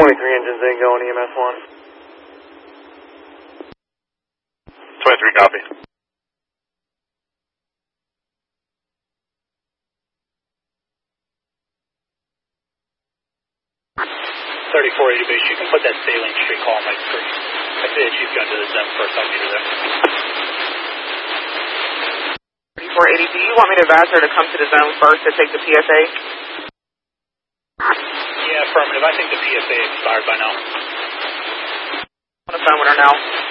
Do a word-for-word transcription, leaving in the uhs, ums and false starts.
twenty-three engines in going, E M S one. twenty-three, copy. thirty-four eighty base, you can put that sailing street call on my screen. I see that you've gone to the Zem first, I'll meet her there. thirty-four eighty, do you want me to advise her to come to the zone first to take the P S A? Yeah, affirmative. I think the P S A expired by now. On the phone with her now.